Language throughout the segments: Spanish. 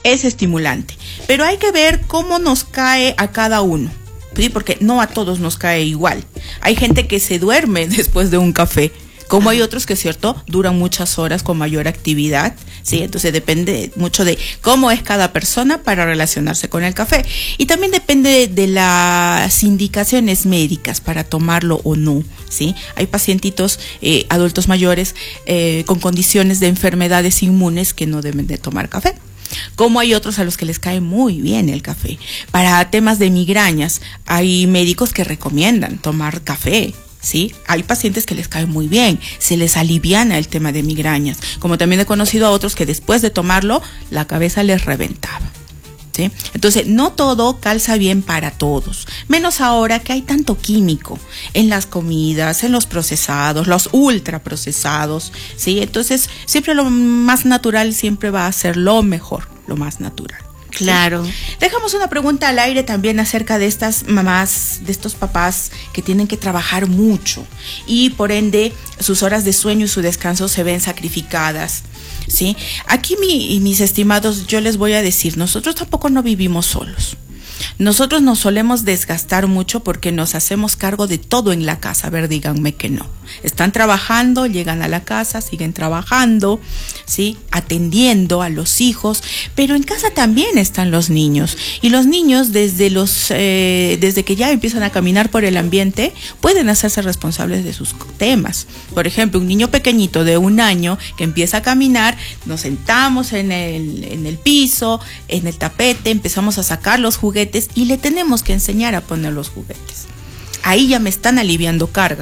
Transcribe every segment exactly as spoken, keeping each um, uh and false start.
es estimulante, pero hay que ver cómo nos cae a cada uno, ¿sí? Porque no a todos nos cae igual. Hay gente que se duerme después de un café, como hay otros que, cierto, duran muchas horas con mayor actividad, ¿sí? Entonces depende mucho de cómo es cada persona para relacionarse con el café. Y también depende de las indicaciones médicas para tomarlo o no, ¿sí? Hay pacientitos, eh, adultos mayores, eh, con condiciones de enfermedades inmunes que no deben de tomar café. Como hay otros a los que les cae muy bien el café. Para temas de migrañas, hay médicos que recomiendan tomar café, ¿sí? Hay pacientes que les cae muy bien, se les aliviana el tema de migrañas, como también he conocido a otros que después de tomarlo la cabeza les reventaba, ¿sí? Entonces no todo calza bien para todos, menos ahora que hay tanto químico en las comidas, en los procesados, los ultraprocesados, ¿sí? Entonces siempre lo más natural siempre va a ser lo mejor, lo más natural. Claro. ¿Sí? Dejamos una pregunta al aire también acerca de estas mamás, de estos papás que tienen que trabajar mucho y por ende sus horas de sueño y su descanso se ven sacrificadas, ¿sí? Aquí mi, mis estimados, yo les voy a decir, nosotros tampoco no vivimos solos. Nosotros nos solemos desgastar mucho porque nos hacemos cargo de todo en la casa. A ver, díganme que no. Están trabajando, llegan a la casa, siguen trabajando, ¿sí? Atendiendo a los hijos, pero en casa también están los niños. Y los niños, desde los eh, desde que ya empiezan a caminar por el ambiente, pueden hacerse responsables de sus temas. Por ejemplo, un niño pequeñito de un año que empieza a caminar, nos sentamos en el, en el piso, en el tapete, empezamos a sacar los juguetes y le tenemos que enseñar a poner los juguetes. Ahí ya me están aliviando carga.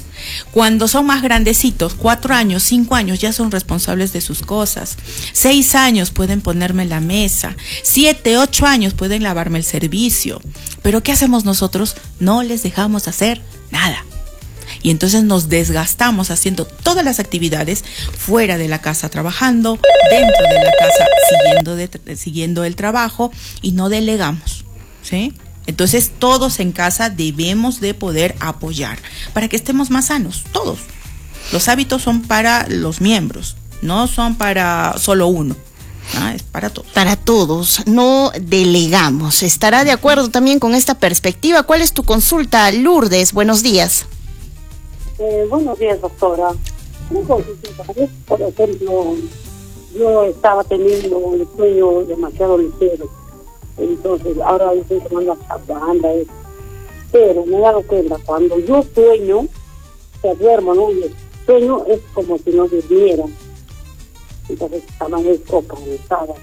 Cuando son más grandecitos, cuatro años, cinco años, ya son responsables de sus cosas. Seis años pueden ponerme la mesa. Siete, ocho años pueden lavarme el servicio. Pero ¿qué hacemos nosotros? No les dejamos hacer nada. Y entonces nos desgastamos haciendo todas las actividades fuera de la casa, trabajando, dentro de la casa, siguiendo, de, siguiendo el trabajo y no delegamos, ¿sí? Entonces todos en casa debemos de poder apoyar para que estemos más sanos, todos. Los hábitos son para los miembros, no son para solo uno. Ah, es para todos. Para todos, no delegamos. ¿Estará de acuerdo también con esta perspectiva? ¿Cuál es tu consulta, Lourdes? Buenos días. Eh, buenos días, doctora. Por ejemplo, yo estaba teniendo un sueño demasiado ligero, entonces ahora estoy tomando ashwagandha, pero me he dado cuenta, cuando yo sueño, se duermo, ¿no? Y el sueño es como si no durmiera, entonces amanezco cansada.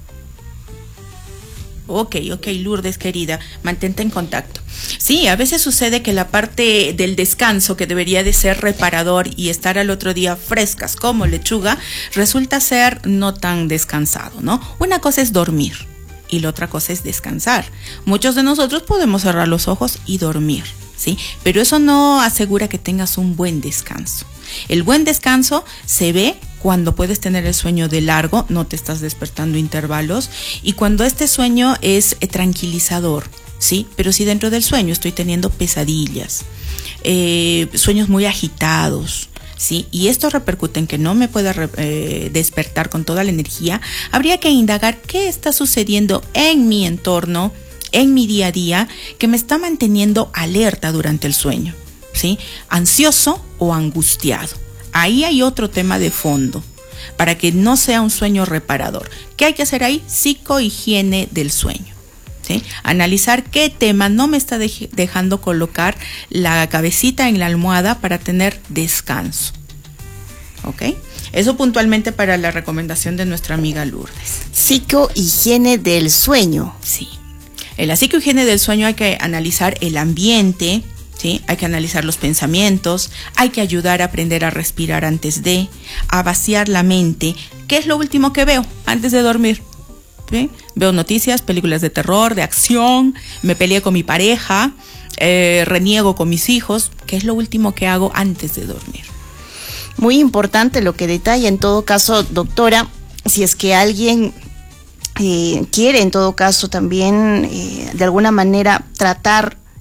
Ok, ok, Lourdes, querida, mantente en contacto. Sí, a veces sucede que la parte del descanso, que debería de ser reparador y estar al otro día frescas como lechuga, resulta ser no tan descansado, ¿no? Una cosa es dormir y la otra cosa es descansar. Muchos de nosotros podemos cerrar los ojos y dormir, ¿sí? Pero eso no asegura que tengas un buen descanso. El buen descanso se ve cuando puedes tener el sueño de largo, no te estás despertando intervalos, y cuando este sueño es eh, tranquilizador, ¿sí? Pero si dentro del sueño estoy teniendo pesadillas, eh, sueños muy agitados, ¿sí? Y esto repercute en que no me pueda eh, despertar con toda la energía, habría que indagar qué está sucediendo en mi entorno, en mi día a día, que me está manteniendo alerta durante el sueño, ¿sí? Ansioso o angustiado. Ahí hay otro tema de fondo, para que no sea un sueño reparador. ¿Qué hay que hacer ahí? Psicohigiene del sueño, ¿sí? Analizar qué tema no me está dej- dejando colocar la cabecita en la almohada para tener descanso. ¿Ok? Eso puntualmente para la recomendación de nuestra amiga Lourdes. Psicohigiene del sueño. Sí. En la psicohigiene del sueño hay que analizar el ambiente, ¿sí? Hay que analizar los pensamientos, hay que ayudar a aprender a respirar antes de, a vaciar la mente. ¿Qué es lo último que veo antes de dormir? ¿Sí? Veo noticias, películas de terror, de acción, me peleé con mi pareja, eh, reniego con mis hijos. ¿Qué es lo último que hago antes de dormir? Muy importante lo que detalla en todo caso, doctora, si es que alguien eh, quiere en todo caso también eh, de alguna manera tratar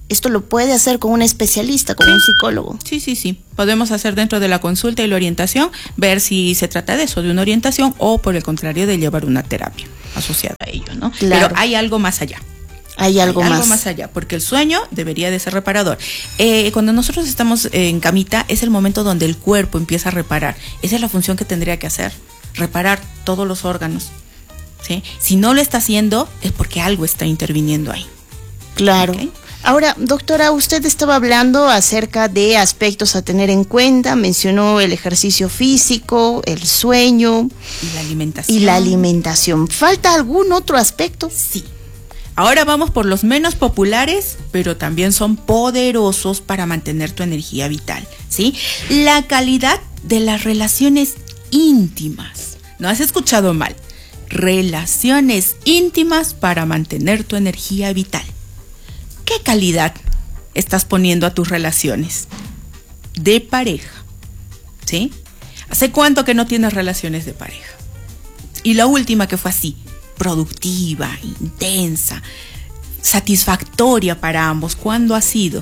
Esto lo puede hacer con un especialista, con un psicólogo. Sí, sí, sí. Podemos hacer dentro de la consulta y la orientación, ver si se trata de eso, de una orientación, o por el contrario, de llevar una terapia asociada a ello, ¿no? Claro. Pero hay algo más allá. Hay algo hay más. Algo más allá, porque el sueño debería de ser reparador. Eh, cuando nosotros estamos en camita, es el momento donde el cuerpo empieza a reparar. Esa es la función que tendría que hacer, reparar todos los órganos, ¿sí? Si no lo está haciendo, es porque algo está interviniendo ahí. Claro. ¿Okay? Ahora, doctora, usted estaba hablando acerca de aspectos a tener en cuenta, mencionó el ejercicio físico, el sueño y la alimentación. Y la alimentación. ¿Falta algún otro aspecto? Sí. Ahora vamos por los menos populares, pero también son poderosos para mantener tu energía vital, ¿sí? La calidad de las relaciones íntimas. No has escuchado mal. Relaciones íntimas para mantener tu energía vital. ¿Qué calidad estás poniendo a tus relaciones de pareja? ¿Sí? ¿Hace cuánto que no tienes relaciones de pareja? Y la última que fue así, productiva, intensa, satisfactoria para ambos, ¿cuándo ha sido?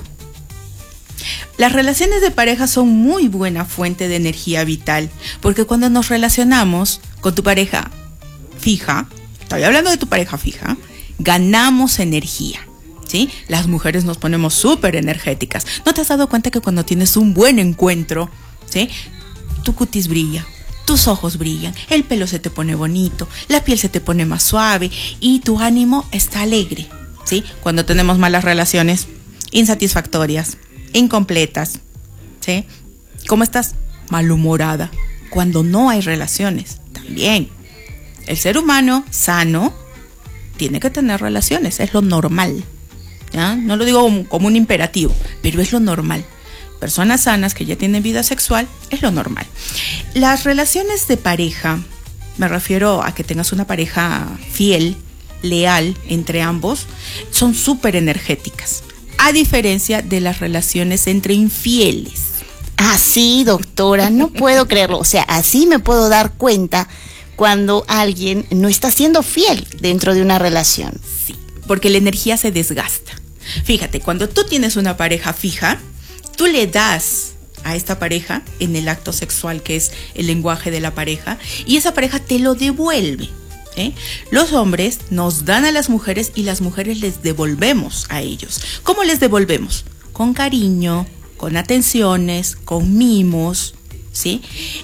Las relaciones de pareja son muy buena fuente de energía vital, porque cuando nos relacionamos con tu pareja fija, estoy hablando de tu pareja fija, ganamos energía. ¿Sí? Las mujeres nos ponemos súper energéticas. ¿No te has dado cuenta que cuando tienes un buen encuentro, ¿sí? Tu cutis brilla, tus ojos brillan, el pelo se te pone bonito, la piel se te pone más suave y tu ánimo está alegre, ¿sí? Cuando tenemos malas relaciones, insatisfactorias, incompletas, ¿sí? ¿Cómo estás? Malhumorada. Cuando no hay relaciones, también. El ser humano sano tiene que tener relaciones, es lo normal. ¿Ya? No lo digo como, como un imperativo, pero es lo normal. Personas sanas que ya tienen vida sexual, es lo normal. Las relaciones de pareja, me refiero a que tengas una pareja fiel, leal entre ambos, son súper energéticas, a diferencia de las relaciones entre infieles. Ah, sí, doctora, no puedo creerlo. O sea, así me puedo dar cuenta cuando alguien no está siendo fiel dentro de una relación. Sí, porque la energía se desgasta. Fíjate, cuando tú tienes una pareja fija, tú le das a esta pareja en el acto sexual, que es el lenguaje de la pareja, y esa pareja te lo devuelve, ¿eh? Los hombres nos dan a las mujeres y las mujeres les devolvemos a ellos. ¿Cómo les devolvemos? Con cariño, con atenciones, con mimos, ¿sí?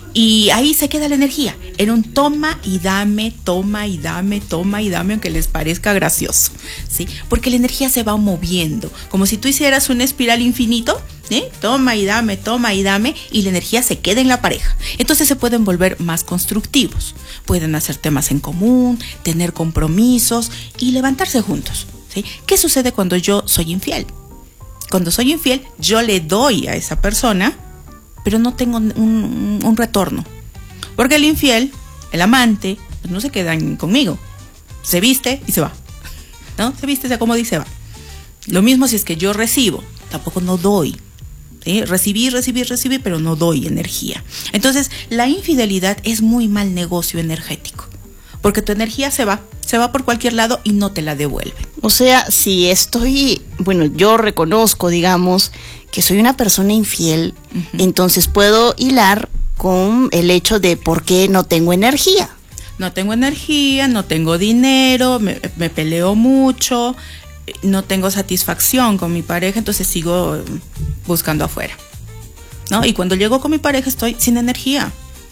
Y ahí se queda la energía, en un toma y dame, toma y dame, toma y dame, aunque les parezca gracioso, ¿sí? Porque la energía se va moviendo, como si tú hicieras una espiral infinito, ¿sí? Toma y dame, toma y dame, y la energía se queda en la pareja. Entonces se pueden volver más constructivos, pueden hacer temas en común, tener compromisos y levantarse juntos, ¿sí? ¿Qué sucede cuando yo soy infiel? Cuando soy infiel, yo le doy a esa persona, pero no tengo un, un, un retorno. Porque el infiel, el amante, pues no se quedan conmigo. Se viste y se va, ¿no? Se viste, se acomoda y se va. Lo mismo si es que yo recibo, tampoco no doy. ¿Sí? Recibí, recibí, recibí, pero no doy energía. Entonces, la infidelidad es muy mal negocio energético. Porque tu energía se va, se va por cualquier lado y no te la devuelve. O sea, si estoy, bueno, yo reconozco, digamos, que soy una persona infiel, uh-huh. Entonces puedo hilar con el hecho de por qué no tengo energía. No tengo energía, no tengo dinero, me, me peleo mucho, no tengo satisfacción con mi pareja, entonces sigo buscando afuera, ¿no? Y cuando llego con mi pareja estoy sin energía.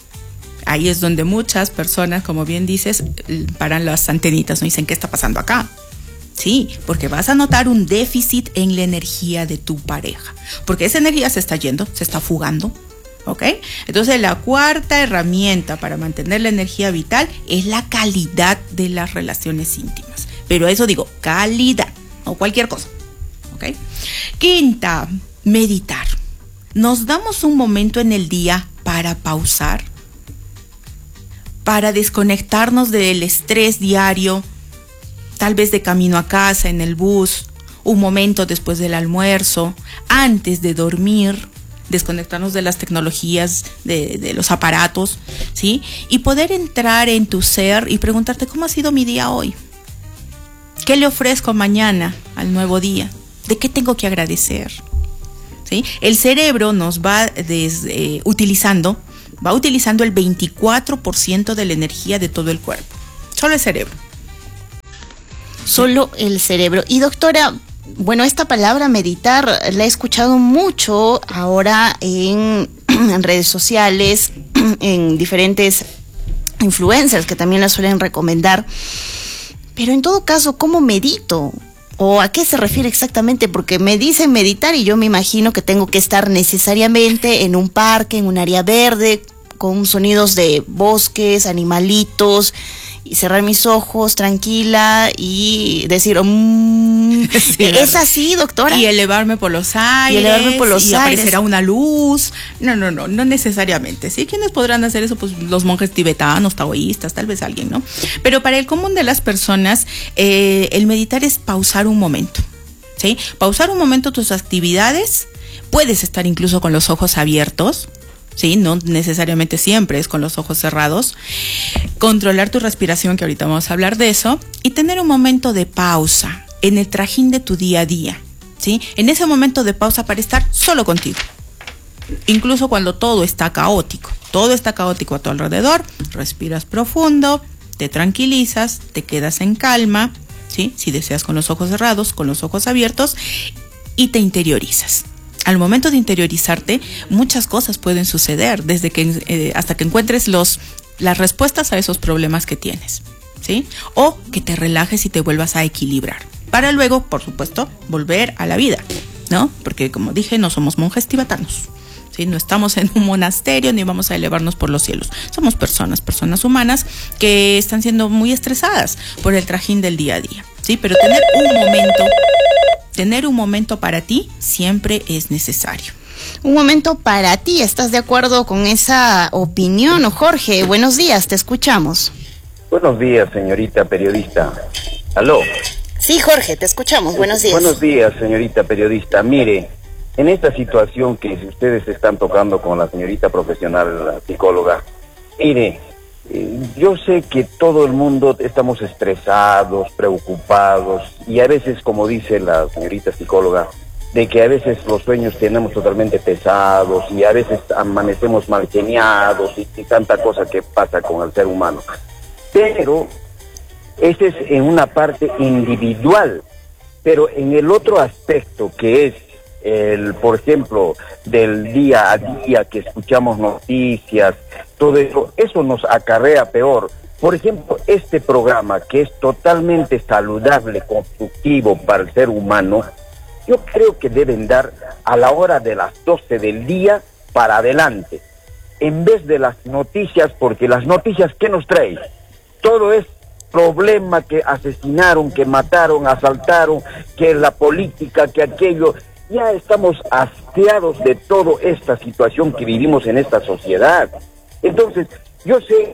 Ahí es donde muchas personas, como bien dices, paran las antenitas, ¿no? Dicen, ¿qué está pasando acá? Sí, porque vas a notar un déficit en la energía de tu pareja, porque esa energía se está yendo, se está fugando, ¿ok? Entonces la cuarta herramienta para mantener la energía vital es la calidad de las relaciones íntimas, pero eso digo, calidad, no cualquier cosa, ¿ok? Quinta, meditar. Nos damos un momento en el día para pausar, para desconectarnos del estrés diario, tal vez de camino a casa, en el bus, un momento después del almuerzo, antes de dormir, desconectarnos de las tecnologías, de, de los aparatos, ¿sí? Y poder entrar en tu ser y preguntarte, ¿cómo ha sido mi día hoy? ¿Qué le ofrezco mañana al nuevo día? ¿De qué tengo que agradecer? ¿Sí? El cerebro nos va des, eh, utilizando, va utilizando el veinticuatro por ciento de la energía de todo el cuerpo. Solo el cerebro. Solo el cerebro. Y doctora, bueno, esta palabra meditar la he escuchado mucho ahora en, en redes sociales, en diferentes influencers que también la suelen recomendar. Pero en todo caso, ¿cómo medito? ¿O a qué se refiere exactamente? Porque me dicen meditar y yo me imagino que tengo que estar necesariamente en un parque, en un área verde, con sonidos de bosques, animalitos, y cerrar mis ojos tranquila y decir, mmm, sí, ¿es así, doctora? Y elevarme por los aires, y elevarme por los y aires. aparecerá una luz. No, no, no, no necesariamente. ¿Sí? ¿Quiénes podrán hacer eso? Pues los monjes tibetanos, taoístas, tal vez alguien, ¿no? Pero para el común de las personas, eh, el meditar es pausar un momento, ¿sí? Pausar un momento tus actividades. Puedes estar incluso con los ojos abiertos, ¿sí? No necesariamente siempre es con los ojos cerrados. Controlar tu respiración, que ahorita vamos a hablar de eso, y tener un momento de pausa en el trajín de tu día a día, ¿sí? En ese momento de pausa para estar solo contigo. Incluso cuando todo está caótico, todo está caótico a tu alrededor, respiras profundo, te tranquilizas, te quedas en calma, ¿sí? Si deseas con los ojos cerrados, con los ojos abiertos, y te interiorizas. Al momento de interiorizarte, muchas cosas pueden suceder, desde que eh, hasta que encuentres los las respuestas a esos problemas que tienes, ¿sí? O que te relajes y te vuelvas a equilibrar, para luego, por supuesto, volver a la vida, ¿no? Porque, como dije, no somos monjes tibetanos, ¿sí? No estamos en un monasterio ni vamos a elevarnos por los cielos. Somos personas, personas humanas que están siendo muy estresadas por el trajín del día a día, ¿sí? Pero tener un momento, tener un momento para ti siempre es necesario. Un momento para ti, ¿estás de acuerdo con esa opinión? Jorge, buenos días, te escuchamos. Buenos días, señorita periodista. ¿Aló? Sí, Jorge, te escuchamos, buenos días. Buenos días, señorita periodista. Mire, en esta situación que ustedes están tocando con la señorita profesional, la psicóloga, mire, eh, yo sé que todo el mundo estamos estresados, preocupados, y a veces, como dice la señorita psicóloga, de que a veces los sueños tenemos totalmente pesados y a veces amanecemos mal geniados y, y tanta cosa que pasa con el ser humano. Pero ese es en una parte individual, pero en el otro aspecto que es el, por ejemplo, del día a día que escuchamos noticias, todo eso, eso nos acarrea peor. Por ejemplo, este programa que es totalmente saludable, constructivo para el ser humano, yo creo que deben dar a la hora de las doce del día para adelante, en vez de las noticias, porque las noticias, ¿qué nos traen? Todo es problema, que asesinaron, que mataron, asaltaron, que la política, que aquello. Ya estamos hastiados de toda esta situación que vivimos en esta sociedad. Entonces, yo sé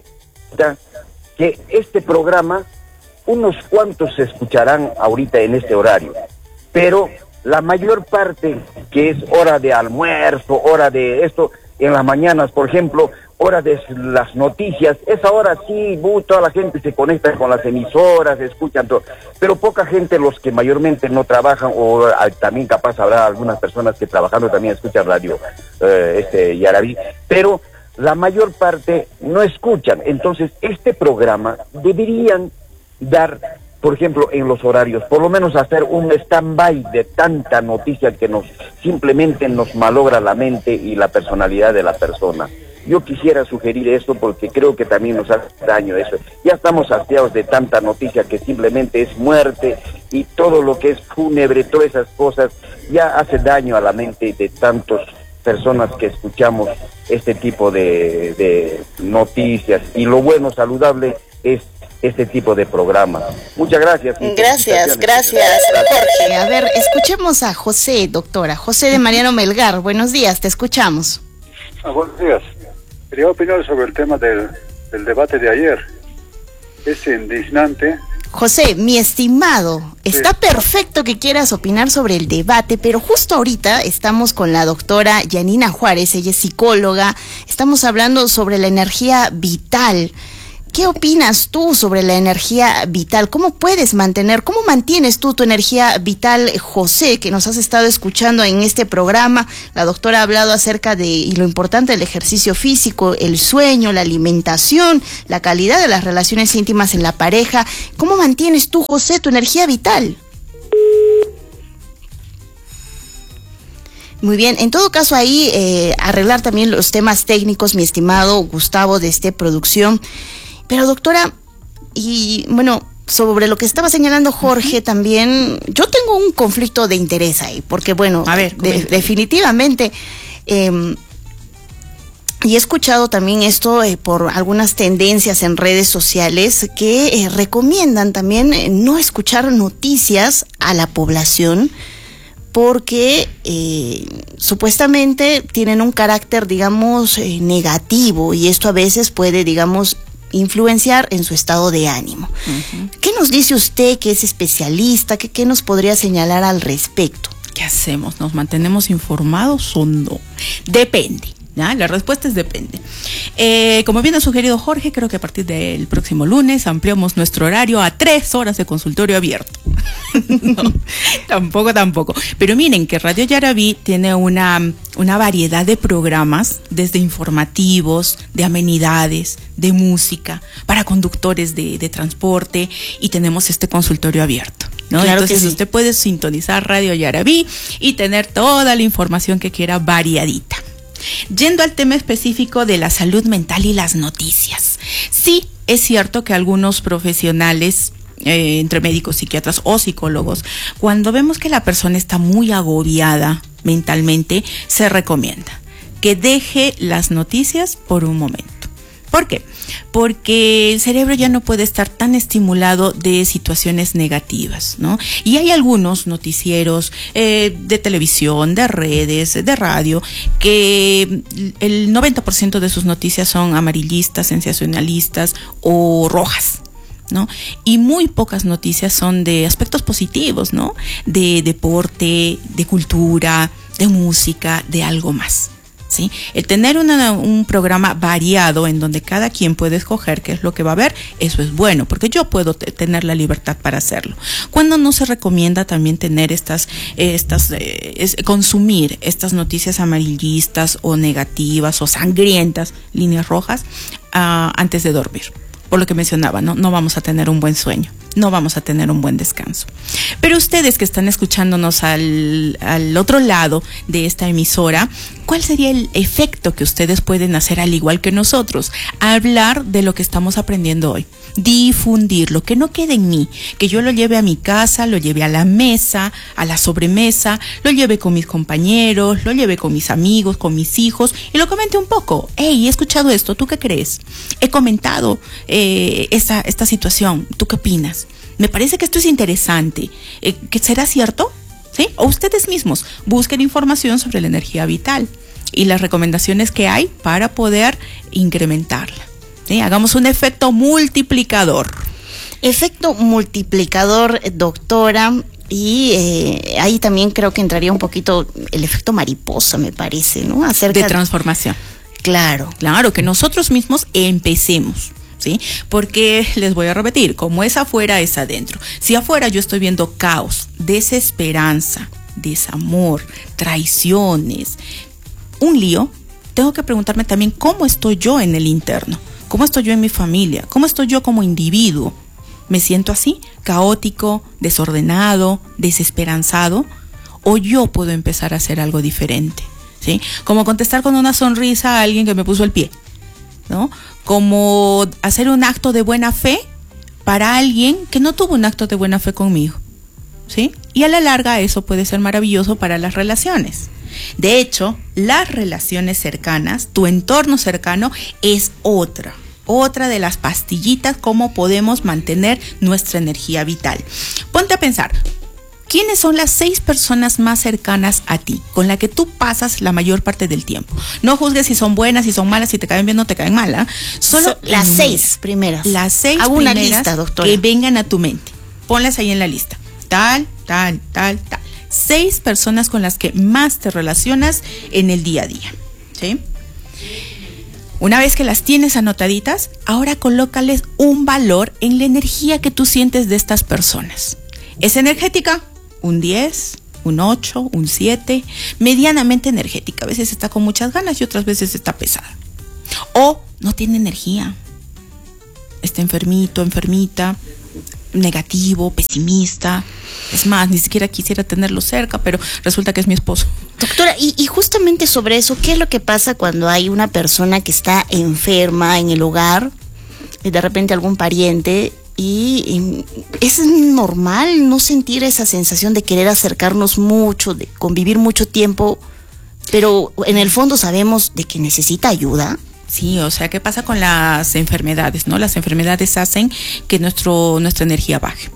que este programa, unos cuantos se escucharán ahorita en este horario, pero la mayor parte, que es hora de almuerzo, hora de esto, en las mañanas, por ejemplo, hora de las noticias, esa hora sí, uh, toda la gente se conecta con las emisoras, escuchan todo, pero poca gente, los que mayormente no trabajan, o uh, también capaz habrá algunas personas que trabajando también escuchan radio, uh, este Yarabí, pero la mayor parte no escuchan. Entonces, este programa deberían dar, por ejemplo, en los horarios, por lo menos hacer un stand-by de tanta noticia que nos simplemente nos malogra la mente y la personalidad de la persona. Yo quisiera sugerir esto porque creo que también nos hace daño eso. Ya estamos hastiados de tanta noticia que simplemente es muerte y todo lo que es fúnebre, todas esas cosas, ya hace daño a la mente de tantas personas que escuchamos este tipo de, de noticias. Y lo bueno, saludable, es este tipo de programa. Muchas gracias. Gracias, gracias, Jorge. A ver, escuchemos a José, doctora. José de Mariano Melgar. Buenos días, te escuchamos. Ah, buenos días. Quería opinar sobre el tema del, del debate de ayer. Es indignante. José, mi estimado, está sí. perfecto que quieras opinar sobre el debate, pero justo ahorita estamos con la doctora Yanina Juárez, ella es psicóloga, estamos hablando sobre la energía vital. ¿qué opinas tú sobre la energía vital? ¿Cómo puedes mantener, cómo mantienes tú tu energía vital, José, que nos has estado escuchando en este programa? La doctora ha hablado acerca de y lo importante del ejercicio físico, el sueño, la alimentación, la calidad de las relaciones íntimas en la pareja. ¿Cómo mantienes tú, José, tu energía vital? Muy bien, en todo caso ahí eh, arreglar también los temas técnicos, mi estimado Gustavo de este producción. Pero doctora, y bueno, sobre lo que estaba señalando Jorge, uh-huh, también, yo tengo un conflicto de interés ahí, porque bueno, a ver, de, definitivamente, eh, y he escuchado también esto eh, por algunas tendencias en redes sociales que eh, recomiendan también eh, no escuchar noticias a la población, porque eh, supuestamente tienen un carácter, digamos, eh, negativo, y esto a veces puede, digamos, influenciar en su estado de ánimo. Uh-huh. ¿Qué nos dice usted, que es especialista? ¿Qué, qué nos podría señalar al respecto? ¿Qué hacemos? ¿Nos mantenemos informados o no? Depende. ¿Ya? La respuesta es depende. Eh, como bien ha sugerido Jorge, creo que a partir del próximo lunes ampliamos nuestro horario a tres horas de consultorio abierto. No, tampoco, tampoco. Pero miren que Radio Yaraví tiene una, una variedad de programas, desde informativos, de amenidades, de música, para conductores de, de transporte, y tenemos este consultorio abierto, ¿no? Claro. Entonces sí, usted puede sintonizar Radio Yaraví y tener toda la información que quiera variadita. Yendo al tema específico de la salud mental y las noticias, sí es cierto que algunos profesionales, eh, entre médicos, psiquiatras o psicólogos, cuando vemos que la persona está muy agobiada mentalmente, se recomienda que deje las noticias por un momento. ¿Por qué? Porque el cerebro ya no puede estar tan estimulado de situaciones negativas, ¿no? Y hay algunos noticieros eh, de televisión, de redes, de radio, que el noventa por ciento de sus noticias son amarillistas, sensacionalistas o rojas, ¿no? Y muy pocas noticias son de aspectos positivos, ¿no? De deporte, de cultura, de música, de algo más. ¿Sí? El tener una, un programa variado en donde cada quien puede escoger qué es lo que va a ver, eso es bueno, porque yo puedo t- tener la libertad para hacerlo. Cuando no se recomienda también tener estas, eh, estas eh, es, consumir estas noticias amarillistas o negativas o sangrientas, líneas rojas, uh, antes de dormir. Por lo que mencionaba, ¿no? No vamos a tener un buen sueño, no vamos a tener un buen descanso. Pero ustedes que están escuchándonos al, al otro lado de esta emisora, ¿cuál sería el efecto que ustedes pueden hacer al igual que nosotros? Hablar de lo que estamos aprendiendo hoy, difundirlo, que no quede en mí, que yo lo lleve a mi casa, lo lleve a la mesa, a la sobremesa, lo lleve con mis compañeros, lo lleve con mis amigos, con mis hijos, y lo comente un poco. Hey, he escuchado esto, ¿tú qué crees? He comentado eh, esta, esta situación, ¿tú qué opinas? Me parece que esto es interesante. Eh, ¿que será cierto? ¿Sí? O ustedes mismos busquen información sobre la energía vital y las recomendaciones que hay para poder incrementarla. ¿Sí? Hagamos un efecto multiplicador. Efecto multiplicador, doctora. Y eh, ahí también creo que entraría un poquito el efecto mariposa, me parece, ¿no? Acerca de transformación. Claro. Claro, que nosotros mismos empecemos. ¿Sí? Porque les voy a repetir, como es afuera, es adentro. Si afuera yo estoy viendo caos, desesperanza, desamor, traiciones, un lío, tengo que preguntarme también cómo estoy yo en el interno, cómo estoy yo en mi familia, cómo estoy yo como individuo. ¿Me siento así? ¿Caótico, desordenado, desesperanzado? ¿O yo puedo empezar a hacer algo diferente? ¿Sí? Como contestar con una sonrisa a alguien que me puso el pie, ¿no? Como hacer un acto de buena fe para alguien que no tuvo un acto de buena fe conmigo, ¿sí? Y a la larga eso puede ser maravilloso para las relaciones. De hecho, las relaciones cercanas, tu entorno cercano es otra, otra de las pastillitas cómo podemos mantener nuestra energía vital. Ponte a pensar, ¿quiénes son las seis personas más cercanas a ti, con las que tú pasas la mayor parte del tiempo? No juzgues si son buenas, si son malas, si te caen bien o no te caen mal, ¿eh? Solo so, las seis primeras. Las seis Hago primeras una lista, doctora, que vengan a tu mente. Ponlas ahí en la lista. Tal, tal, tal, tal. Seis personas con las que más te relacionas en el día a día, ¿sí? Una vez que las tienes anotaditas, ahora colócales un valor en la energía que tú sientes de estas personas. ¿Es energética? Un diez, un ocho, un siete, medianamente energética. A veces está con muchas ganas y otras veces está pesada. O no tiene energía. Está enfermito, enfermita, negativo, pesimista. Es más, ni siquiera quisiera tenerlo cerca, pero resulta que es mi esposo. Doctora, y, y justamente sobre eso, ¿qué es lo que pasa cuando hay una persona que está enferma en el hogar y de repente algún pariente? Y, y es normal no sentir esa sensación de querer acercarnos mucho, de convivir mucho tiempo, pero en el fondo sabemos de que necesita ayuda. Sí, o sea, ¿qué pasa con las enfermedades, no? Las enfermedades hacen que nuestro, nuestra energía baje.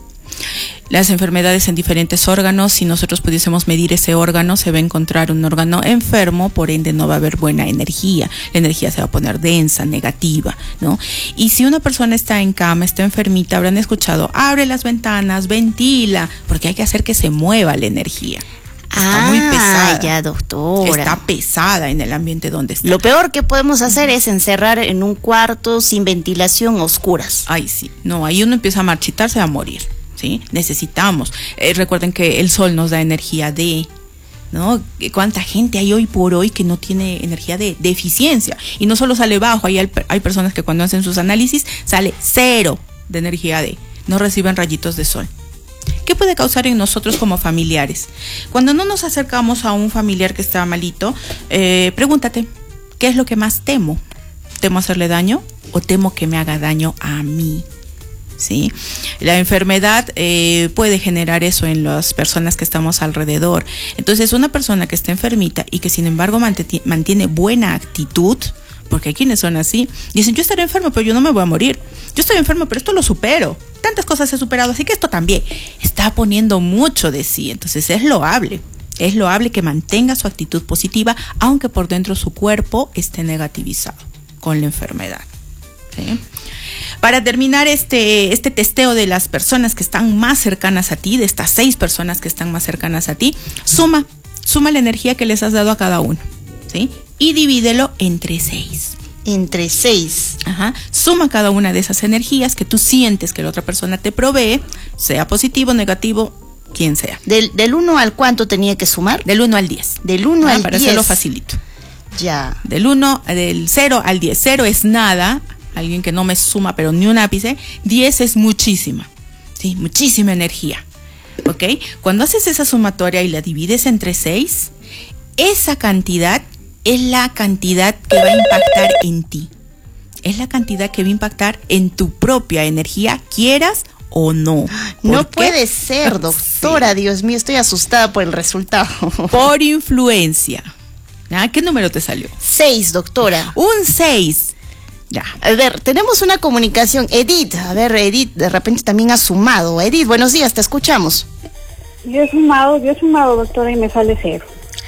Las enfermedades en diferentes órganos, si nosotros pudiésemos medir ese órgano, se va a encontrar un órgano enfermo, por ende no va a haber buena energía. La energía se va a poner densa, negativa, ¿no? Y si una persona está en cama, está enfermita, habrán escuchado, abre las ventanas, ventila, porque hay que hacer que se mueva la energía. Está ah, muy pesada. Ya, doctora. Está pesada en el ambiente donde está. Lo peor que podemos hacer es encerrar en un cuarto sin ventilación, a oscuras. Ay, sí. No, ahí uno empieza a marchitarse, a morir. ¿Sí? Necesitamos. Eh, recuerden que el sol nos da energía de, ¿no? ¿Cuánta gente hay hoy por hoy que no tiene energía de, de eficiencia? Y no solo sale bajo, hay, hay personas que cuando hacen sus análisis sale cero de energía de, no reciben rayitos de sol. ¿Qué puede causar en nosotros como familiares? Cuando no nos acercamos a un familiar que está malito, eh, pregúntate, ¿qué es lo que más temo? ¿Temo hacerle daño o temo que me haga daño a mí? ¿Sí? La enfermedad eh, puede generar eso en las personas que estamos alrededor. Entonces, una persona que está enfermita y que sin embargo mantiene, mantiene buena actitud, porque hay quienes son así, dicen, yo estaré enfermo, pero yo no me voy a morir. Yo estoy enfermo, pero esto lo supero. Tantas cosas he superado, así que esto también. Está poniendo mucho de sí, entonces es loable. Es loable que mantenga su actitud positiva, aunque por dentro su cuerpo esté negativizado con la enfermedad. ¿Sí? Para terminar este, este testeo de las personas que están más cercanas a ti, de estas seis personas que están más cercanas a ti, suma, suma la energía que les has dado a cada uno, ¿sí? Y divídelo entre seis. Entre seis. Ajá. Suma cada una de esas energías que tú sientes que la otra persona te provee, sea positivo, negativo, quien sea. ¿Del, del uno al cuánto tenía que sumar? Del uno al diez. Del uno ah, al para diez. Para hacerlo facilito. Ya. Del uno, del cero al diez. cero es nada. Alguien que no me suma, pero ni un ápice. diez es muchísima, ¿sí? Muchísima energía, ¿ok? Cuando haces esa sumatoria y la divides entre seis, esa cantidad es la cantidad que va a impactar en ti. Es la cantidad que va a impactar en tu propia energía, quieras o no. No puede ser, doctora. Sí. Dios mío, estoy asustada por el resultado. Por influencia. ¿Ah? ¿Qué número te salió? Seis, doctora. Un seis. Ya. A ver, tenemos una comunicación. Edith, a ver, Edith, de repente también ha sumado. Edith, buenos días, te escuchamos. Yo he sumado, yo he sumado, doctora, y me sale cero.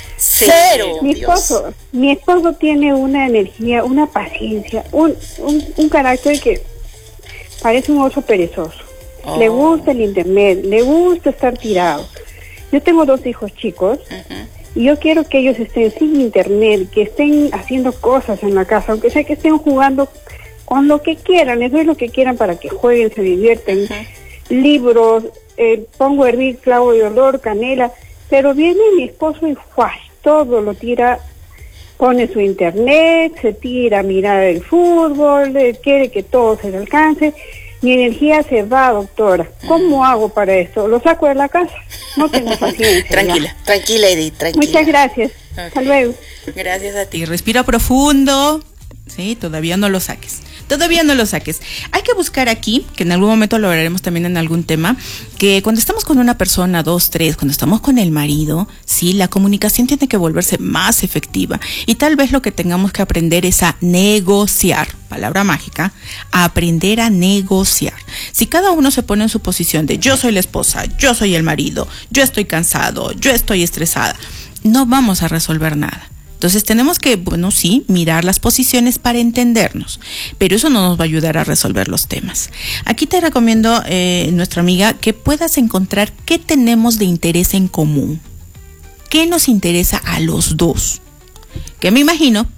Cero. Mi esposo, Dios. mi esposo tiene una energía, una paciencia, un, un, un carácter que parece un oso perezoso. Oh. Le gusta el internet, le gusta estar tirado. Yo tengo dos hijos chicos. Uh-huh. Y yo quiero que ellos estén sin internet, que estén haciendo cosas en la casa, aunque sea que estén jugando con lo que quieran, eso es lo que quieran para que jueguen, se divierten. Uh-huh. Libros, eh, pongo a hervir clavo de olor, canela, pero viene mi esposo y ¡fuah! Todo lo tira, pone su internet, se tira a mirar el fútbol, eh, quiere que todo se le alcance. Mi energía se va, doctora. ¿Cómo hago para eso? ¿Lo saco de la casa? No tengo paciencia. Tranquila, ya. tranquila, Edith, tranquila. Muchas gracias. Okay. Hasta luego. Gracias a ti. Respira profundo. Sí, todavía no lo saques. Todavía no lo saques. Hay que buscar aquí, que en algún momento lo hablaremos también en algún tema, que cuando estamos con una persona, dos, tres, cuando estamos con el marido, sí, la comunicación tiene que volverse más efectiva. Y tal vez lo que tengamos que aprender es a negociar, palabra mágica, a aprender a negociar. Si cada uno se pone en su posición de yo soy la esposa, yo soy el marido, yo estoy cansado, yo estoy estresada, no vamos a resolver nada. Entonces tenemos que, bueno, sí, mirar las posiciones para entendernos, pero eso no nos va a ayudar a resolver los temas. Aquí te recomiendo, eh, nuestra amiga, que puedas encontrar qué tenemos de interés en común, qué nos interesa a los dos. Que me imagino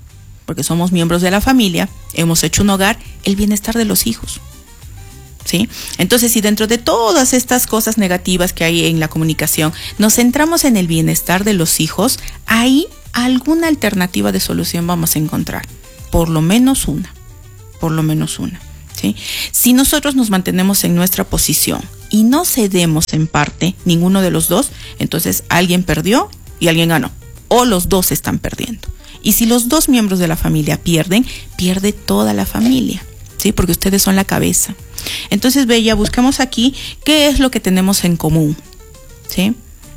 porque somos miembros de la familia, hemos hecho un hogar, el bienestar de los hijos. ¿Sí? Entonces, si dentro de todas estas cosas negativas que hay en la comunicación, nos centramos en el bienestar de los hijos, ahí alguna alternativa de solución vamos a encontrar. Por lo menos una. Por lo menos una. ¿Sí? Si nosotros nos mantenemos en nuestra posición y no cedemos en parte ninguno de los dos, entonces alguien perdió y alguien ganó. O los dos están perdiendo. Y si los dos miembros de la familia pierden, pierde toda la familia. ¿Sí? Porque ustedes son la cabeza. Entonces, Bella, buscamos aquí qué es lo que tenemos en común, ¿sí?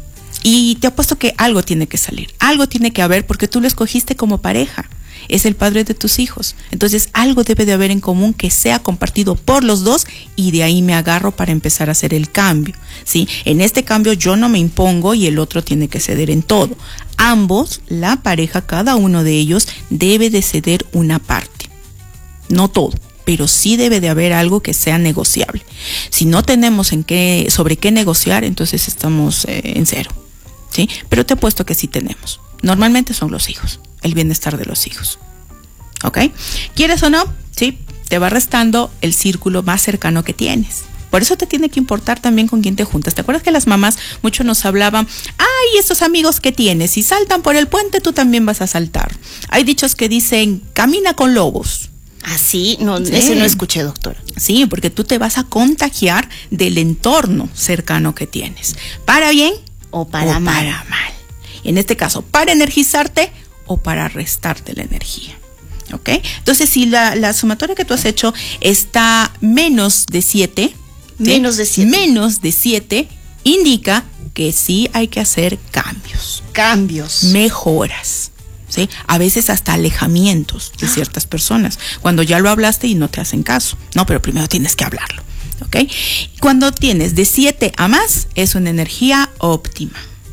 Y te apuesto que algo tiene que salir, algo tiene que haber, porque tú lo escogiste como pareja, es el padre de tus hijos. Entonces, algo debe de haber en común que sea compartido por los dos, y de ahí me agarro para empezar a hacer el cambio, ¿sí? En este cambio yo no me impongo y el otro tiene que ceder en todo. Ambos, la pareja, cada uno de ellos debe de ceder una parte, no todo, pero sí debe de haber algo que sea negociable. Si no tenemos en qué, sobre qué negociar, entonces estamos eh, en cero, ¿sí? Pero te apuesto que sí tenemos. Normalmente son los hijos, el bienestar de los hijos, ¿ok? ¿Quieres o no? Sí, te va restando el círculo más cercano que tienes. Por eso te tiene que importar también con quién te juntas. ¿Te acuerdas que las mamás mucho nos hablaban? Ay, estos amigos que tienes, si saltan por el puente, tú también vas a saltar. Hay dichos que dicen, camina con lobos. Así, no, Sí. ese no escuché, doctora. Sí, porque tú te vas a contagiar del entorno cercano que tienes. ¿Para bien O para o mal. para mal? En este caso, para energizarte o para restarte la energía. ¿Ok? Entonces, si la, la sumatoria que tú has hecho está menos de siete, Menos de siete. menos de siete, indica que sí hay que hacer cambios, Cambios. mejoras. ¿Sí? A veces hasta alejamientos de ciertas personas, cuando ya lo hablaste y no te hacen caso. No, pero primero tienes que hablarlo, ¿ok? Cuando tienes de siete a más, es una energía óptima.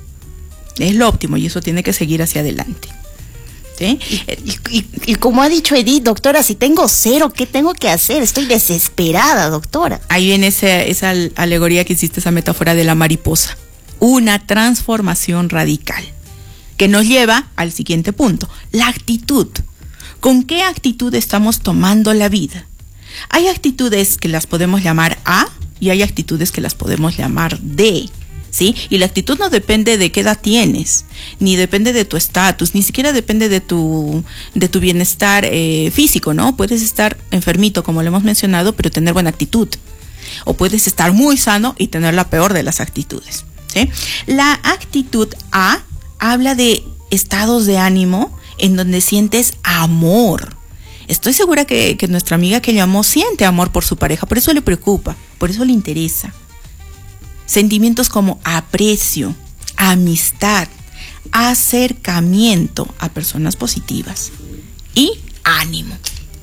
Es lo óptimo y eso tiene que seguir hacia adelante. ¿Sí? Y, y, y como ha dicho Edith, doctora, si tengo cero, ¿qué tengo que hacer? Estoy desesperada, doctora. Ahí viene esa, esa alegoría que hiciste, esa metáfora de la mariposa. Una transformación radical, que nos lleva al siguiente punto, la actitud. ¿Con qué actitud estamos tomando la vida? Hay actitudes que las podemos llamar A y hay actitudes que las podemos llamar D, ¿sí? Y la actitud no depende de qué edad tienes, ni depende de tu estatus, ni siquiera depende de tu, de tu bienestar eh, físico, ¿no? Puedes estar enfermito, como lo hemos mencionado, pero tener buena actitud. O puedes estar muy sano y tener la peor de las actitudes, ¿sí? La actitud A habla de estados de ánimo en donde sientes amor. Estoy segura que, que nuestra amiga que llamó siente amor por su pareja, por eso le preocupa, por eso le interesa. Sentimientos como aprecio, amistad, acercamiento a personas positivas y ánimo.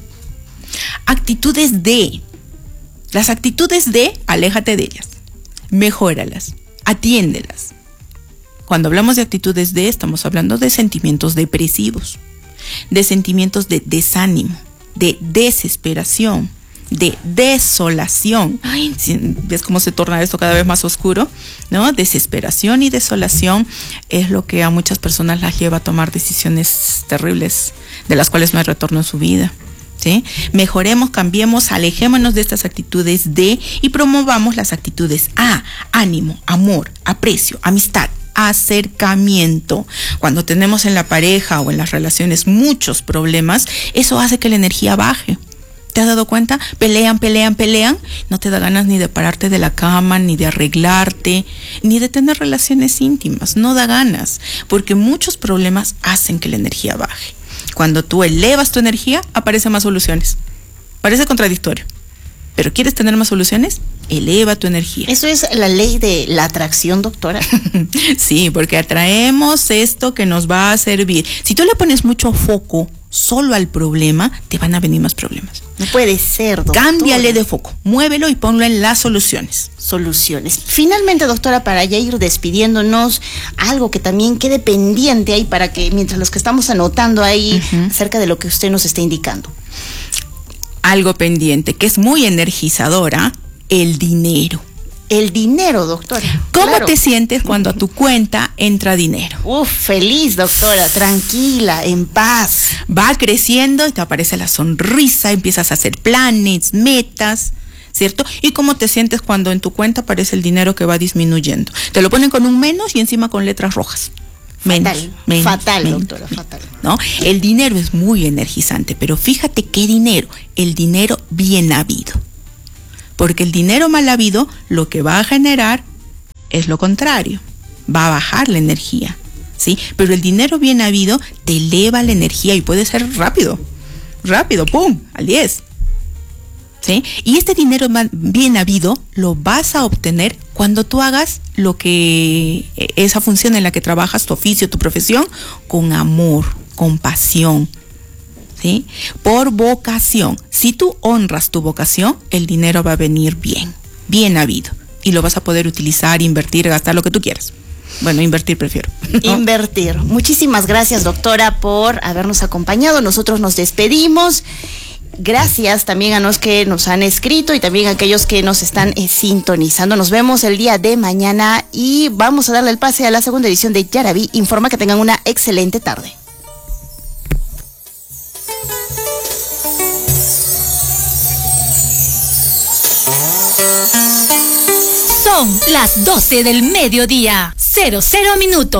Actitudes de. Las actitudes de, aléjate de ellas, mejóralas, atiéndelas. Cuando hablamos de actitudes de, estamos hablando de sentimientos depresivos, de sentimientos de desánimo, de desesperación, de desolación. Ay, ¿ves cómo se torna esto cada vez más oscuro? ¿No? Desesperación y desolación es lo que a muchas personas las lleva a tomar decisiones terribles, de las cuales no hay retorno en su vida. ¿Sí? Mejoremos, cambiemos, alejémonos de estas actitudes de y promovamos las actitudes A, ánimo, amor, aprecio, amistad, acercamiento. Cuando tenemos en la pareja o en las relaciones muchos problemas, eso hace que la energía baje. ¿Te has dado cuenta? Pelean, pelean, pelean. No te da ganas ni de pararte de la cama, ni de arreglarte, ni de tener relaciones íntimas. No da ganas, porque muchos problemas hacen que la energía baje. Cuando tú elevas tu energía, aparecen más soluciones. Parece contradictorio, pero ¿quieres tener más soluciones? Eleva tu energía. ¿Eso es la ley de la atracción, doctora? Sí, porque atraemos esto que nos va a servir. Si tú le pones mucho foco solo al problema, te van a venir más problemas. No puede ser, doctora. Cámbiale de foco, muévelo y ponlo en las soluciones. Soluciones. Finalmente, doctora, para ya ir despidiéndonos, algo que también quede pendiente ahí para que, mientras los que estamos anotando ahí, uh-huh, acerca de lo que usted nos está indicando. Algo pendiente, que es muy energizadora, el dinero. el dinero, doctora. ¿Cómo Claro. te sientes cuando a tu cuenta entra dinero? Uf, feliz, doctora, tranquila, en paz. Va creciendo y te aparece la sonrisa, empiezas a hacer planes, metas, ¿cierto? ¿Y cómo te sientes cuando en tu cuenta aparece el dinero que va disminuyendo? Te lo ponen con un menos y encima con letras rojas. Menos, Fatal, menos, fatal, menos, doctora, fatal. ¿no? El dinero es muy energizante, pero fíjate qué dinero, el dinero bien habido. Porque el dinero mal habido lo que va a generar es lo contrario, va a bajar la energía, ¿sí? Pero el dinero bien habido te eleva la energía y puede ser rápido, rápido, ¡pum!, al diez. ¿Sí? Y este dinero bien habido lo vas a obtener cuando tú hagas lo que, esa función en la que trabajas, tu oficio, tu profesión, con amor, con pasión, ¿sí? Por vocación. Si tú honras tu vocación, el dinero va a venir bien, bien habido, y lo vas a poder utilizar, invertir, gastar lo que tú quieras. Bueno, invertir prefiero, ¿no? Invertir. Muchísimas gracias, doctora, por habernos acompañado. Nosotros nos despedimos. Gracias también a los que nos han escrito y también a aquellos que nos están eh, sintonizando. Nos vemos el día de mañana y vamos a darle el pase a la segunda edición de Yaraví Informa. Que tengan una excelente tarde. Son las doce del mediodía, cero cero minutos.